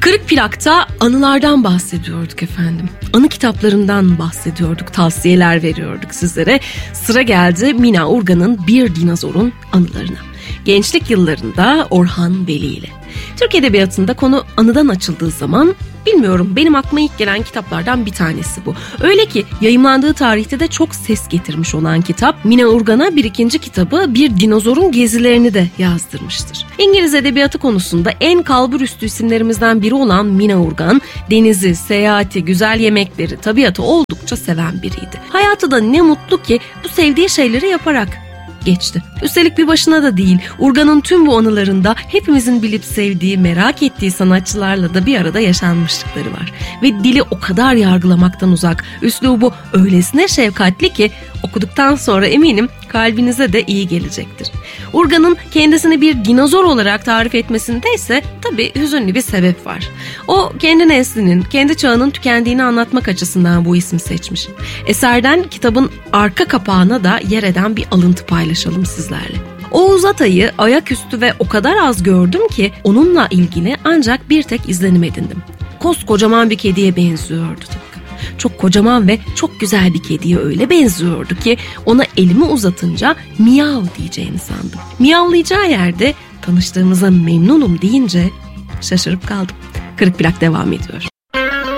Kırık Plak'ta anılardan bahsediyorduk efendim. Anı kitaplarından bahsediyorduk, tavsiyeler veriyorduk sizlere. Sıra geldi Mina Urgan'ın Bir Dinozorun Anılarına. Gençlik yıllarında Orhan Veli ile. Türk Edebiyatı'nda konu anıdan açıldığı zaman bilmiyorum, benim aklıma ilk gelen kitaplardan bir tanesi bu. Öyle ki yayımlandığı tarihte de çok ses getirmiş olan kitap Mina Urgan'a bir ikinci kitabı Bir Dinozorun Gezilerini de yazdırmıştır. İngiliz edebiyatı konusunda en kalburüstü isimlerimizden biri olan Mina Urgan, denizi, seyahati, güzel yemekleri, tabiatı oldukça seven biriydi. Hayatı da ne mutlu ki bu sevdiği şeyleri yaparak geçti. Üstelik bir başına da değil, Urgan'ın tüm bu anılarında hepimizin bilip sevdiği, merak ettiği sanatçılarla da bir arada yaşanmışlıkları var. Ve dili o kadar yargılamaktan uzak, üslubu öylesine şefkatli ki okuduktan sonra eminim kalbinize de iyi gelecektir. Urgan'ın kendisini bir dinozor olarak tarif etmesinde ise tabii hüzünlü bir sebep var. O kendi neslinin, kendi çağının tükendiğini anlatmak açısından bu ismi seçmiş. Eserden kitabın arka kapağına da yer eden bir alıntı paylaşalım sizlerle. Oğuz Atay'ı ayaküstü ve o kadar az gördüm ki onunla ilgili ancak bir tek izlenim edindim. Koskocaman bir kediye benziyordu tıpkı. Çok kocaman ve çok güzel bir kediye öyle benziyordu ki ona elimi uzatınca miyav diyeceğini sandım. Miyavlayacağı yerde tanıştığımıza memnunum deyince şaşırıp kaldım. Kırık Plak devam ediyor.